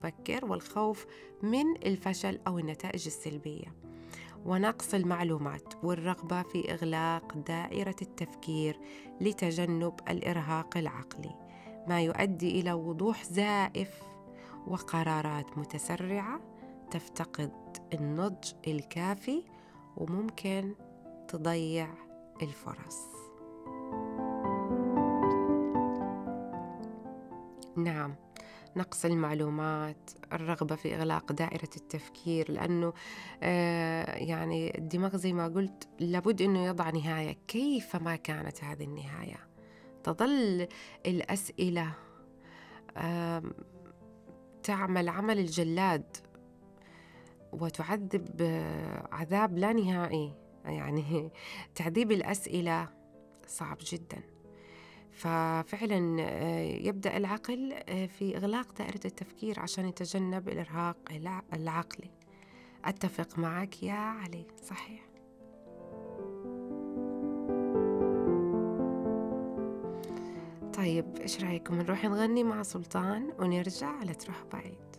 المبكر والخوف من الفشل أو النتائج السلبية، ونقص المعلومات والرغبة في إغلاق دائرة التفكير لتجنب الإرهاق العقلي، ما يؤدي إلى وضوح زائف وقرارات متسرعة تفتقد النضج الكافي وممكن تضيع الفرص. نعم، نقص المعلومات، الرغبة في إغلاق دائرة التفكير، لأنه يعني الدماغ زي ما قلت لابد أنه يضع نهاية كيفما كانت هذه النهاية. تظل الأسئلة تعمل عمل الجلاد وتعذب عذاب لا نهائي، يعني تعذيب الأسئلة صعب جدا. ففعلا يبدأ العقل في إغلاق دائرة التفكير عشان يتجنب الإرهاق العقلي. أتفق معك يا علي، صحيح. طيب إيش رأيكم نروح نغني مع سلطان ونرجع لا تروح بعيد؟